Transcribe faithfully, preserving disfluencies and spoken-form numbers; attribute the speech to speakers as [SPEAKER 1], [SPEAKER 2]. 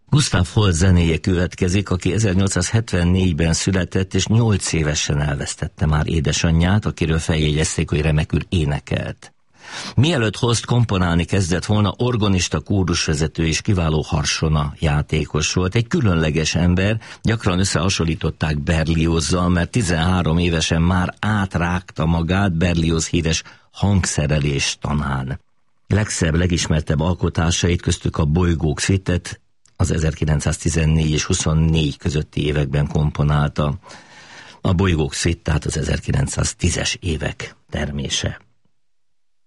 [SPEAKER 1] Gustav Holst zenéje következik, aki ezernyolcszázhetvennégyben született, és nyolc évesen elvesztette már édesanyját, akiről feljegyezték, hogy remekül énekelt. Mielőtt Holst komponálni kezdett volna, organista, kórusvezető és kiváló harsona játékos volt. Egy különleges ember, gyakran összehasonlították Berliozzal, mert tizenhárom évesen már átrágta magát Berlioz híres hangszerelés tanán. Legszebb, legismertebb alkotásait, köztük a Bolygók szüitet, az ezerkilencszáztizennégy és huszonnégy közötti években komponálta. A Bolygók szüit, tehát az ezerkilencszáztízes évek termése.